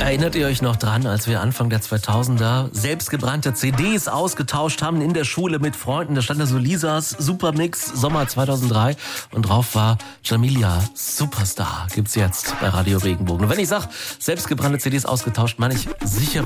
Erinnert ihr euch noch dran, als wir Anfang der 2000er selbstgebrannte CDs ausgetauscht haben in der Schule mit Freunden? Da stand da so Lisas Supermix Sommer 2003 und drauf war Jamilia Superstar. Gibt's jetzt bei Radio Regenbogen. Und wenn ich sage, selbstgebrannte CDs ausgetauscht, meine ich sicher